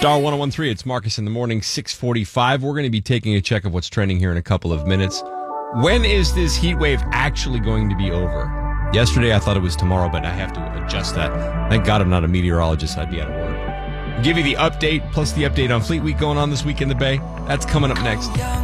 Star 1013, it's Marcus in the morning, 6:45. We're going to be taking a check of what's trending here in a couple of minutes. When is this heat wave actually going to be over? Yesterday I thought it was tomorrow, but I have to adjust that. Thank God I'm not a meteorologist. I'd be out of work. Give you the update, plus the update on Fleet Week going on this week in the Bay. That's coming up next.